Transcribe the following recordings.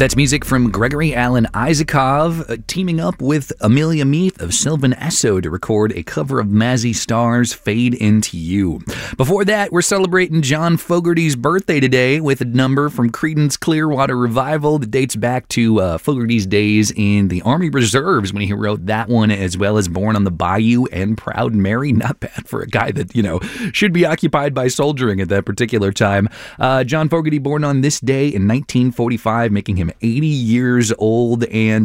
That's music from Gregory Alan Isakov teaming up with Amelia Meath of Sylvan Esso to record a cover of Mazzy Star's Fade Into You. Before that, we're celebrating John Fogerty's birthday today with a number from Creedence Clearwater Revival that dates back to Fogerty's days in the Army Reserves when he wrote that one, as well as Born on the Bayou and Proud Mary. Not bad for a guy that, should be occupied by soldiering at that particular time. John Fogerty born on this day in 1945, making him 80 years old, and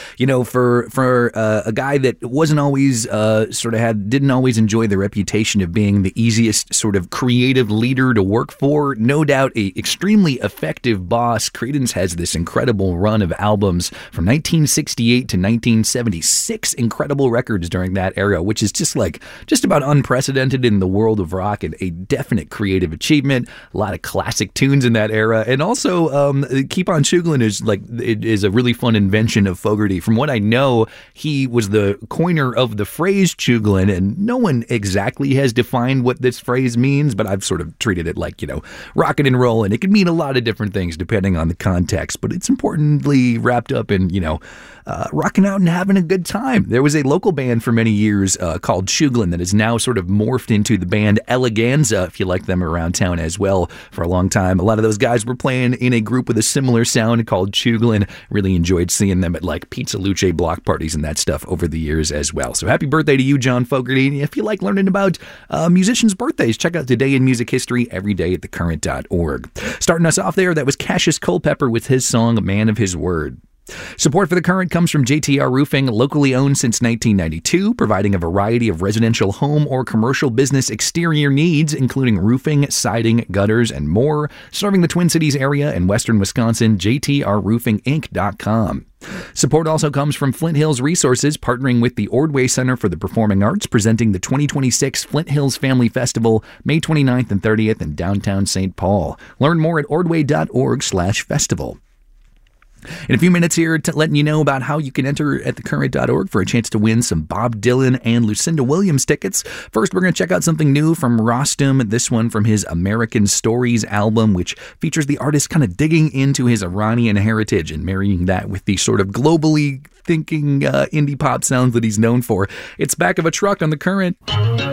for a guy that wasn't always didn't always enjoy the reputation of being the easiest sort of creative leader to work for, no doubt a extremely effective boss. Creedence has this incredible run of albums from 1968 to 1976, incredible records during that era, which is just about unprecedented in the world of rock, and a definite creative achievement. A lot of classic tunes in that era, and also Keep on Shuglin' is a really fun invention of Fogerty. From what I know, he was the coiner of the phrase Shuglin', and no one exactly has defined what this phrase means, but I've sort of treated it like, rockin' and rollin'. It can mean a lot of different things depending on the context, but it's importantly wrapped up in, rocking out and having a good time. There was a local band for many years called Shuglin' that has now sort of morphed into the band Eleganza, if you like them around town as well, for a long time. A lot of those guys were playing in a group with a similar sound called Shuglin'. Really enjoyed seeing them at Pizza Luce block parties and that stuff over the years as well. So happy birthday to you, John Fogerty. If you like learning about musicians' birthdays, check out Today in Music History every day at thecurrent.org. Starting us off there, that was Cassius Culpepper with his song Man of His Word. Support for The Current comes from JTR Roofing, locally owned since 1992, providing a variety of residential home or commercial business exterior needs, including roofing, siding, gutters, and more. Serving the Twin Cities area and western Wisconsin, jtrroofinginc.com. Support also comes from Flint Hills Resources, partnering with the Ordway Center for the Performing Arts, presenting the 2026 Flint Hills Family Festival, May 29th and 30th in downtown St. Paul. Learn more at ordway.org/festival. In a few minutes here, letting you know about how you can enter at thecurrent.org for a chance to win some Bob Dylan and Lucinda Williams tickets. First, we're going to check out something new from Rostam, this one from his American Stories album, which features the artist kind of digging into his Iranian heritage and marrying that with the sort of globally thinking indie pop sounds that he's known for. It's Back of a Truck on The Current.